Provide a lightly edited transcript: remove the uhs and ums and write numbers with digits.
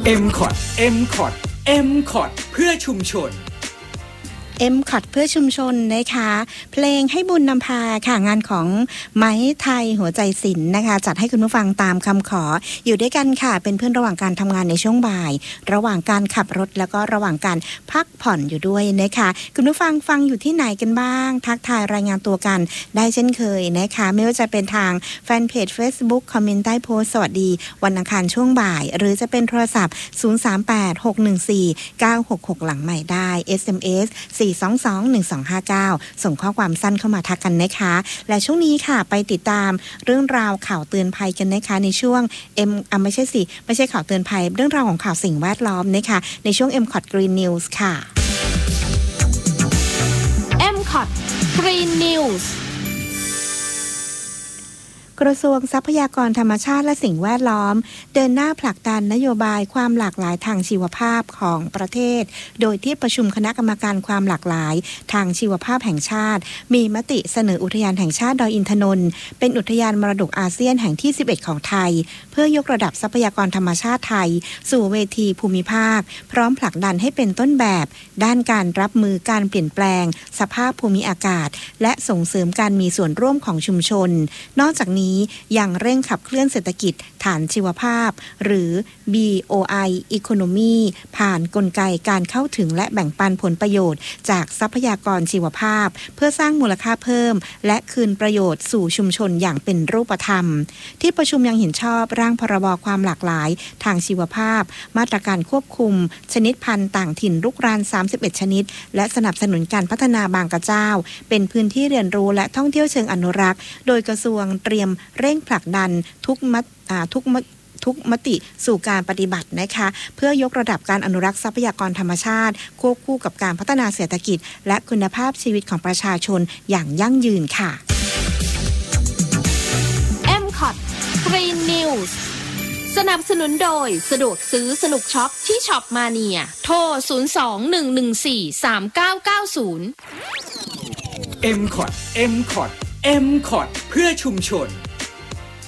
MCOT MCOT MCOT เพื่อชุมชน MCOT เพื่อชุมชนนะคะเพลงให้บุญนำพาค่ะงานของไม้ไทยหัวใจศิลป์นะคะจัดให้คุณผู้ฟังตามคำขออยู่ด้วยกันค่ะเป็นเพื่อนระหว่างการทำงานในช่วงบ่ายระหว่างการขับรถแล้วก็ระหว่างการพักผ่อนอยู่ด้วยนะคะคุณผู้ฟังอยู่ที่ไหนกันบ้างทักทายรายงานตัวกันได้เช่นเคยนะคะไม่ว่าจะเป็นทางแฟนเพจ Facebook คอมเมนต์ใต้โพสต์สวัสดีวันอังคารช่วงบ่ายหรือจะเป็นโทรศัพท์0386149666หลังใหม่ได้ SMS 4221259ส่งข้อความสั้นเข้ามาทักกันนะคะและช่วงนี้ค่ะไปติดตามเรื่องราวข่าวเตือนภัยกันนะคะในช่วงไม่ใช่ข่าวเตือนภัยเรื่องราวของข่าวสิ่งแวดล้อมนะคะในช่วง MCOT Green News ค่ะ MCOT Green News กระทรวงทรัพยากรธรรมชาติและสิ่งแวดล้อมเดินหน้าผลักดันนโยบายความหลากหลายทางชีวภาพของประเทศโดยที่ประชุมคณะกรรมการความหลากหลายทางชีวภาพแห่งชาติมีมติเสนออุทยานแห่งชาติดอยอินทนนท์เป็นอุทยานมรดกอาเซียนแห่งที่11ของไทยเพื่อยกระดับทรัพยากรธรรมชาติไทยสู่เวทีภูมิภาคพร้อมผลักดันให้เป็นต้นแบบด้านการรับมือการเปลี่ยนแปลงสภาพภูมิอากาศและส่งเสริมการมีส่วนร่วมของชุมชนนอกจากนี้ยังเร่งขับเคลื่อนเศรษฐกิจฐานชีวภาพหรือ BOI Economy ผ่านกลไกการเข้าถึงและแบ่งปันผลประโยชน์จากทรัพยากรชีวภาพเพื่อสร้างมูลค่าเพิ่มและคืนประโยชน์สู่ชุมชนอย่างเป็นรูปธรรมที่ประชุมยังเห็นชอบร่างพรบความหลากหลายทางชีวภาพมาตรการควบคุมชนิดพันธุ์ต่างถิ่นรุกราน31ชนิดและสนับสนุนการพัฒนาบางกระเจ้าเป็นพื้นที่เรียนรู้และท่องเที่ยวเชิงอนุรักษ์โดยกระทรวงเตรียมเร่งผลักดันทุกมติสู่การปฏิบัตินะคะเพื่อยกระดับการอนุรักษ์ทรัพยากรธรรมชาติควบคู่กับการพัฒนาเศรษฐกิจและคุณภาพชีวิตของประชาชนอย่างยั่งยืนค่ะ MCOT Green News สนับสนุนโดยสะดวกซื้อสนุกช็อปที่ช็อปมาเนียโทร02-114-3990 MCOT MCOT MCOT เพื่อชุมชน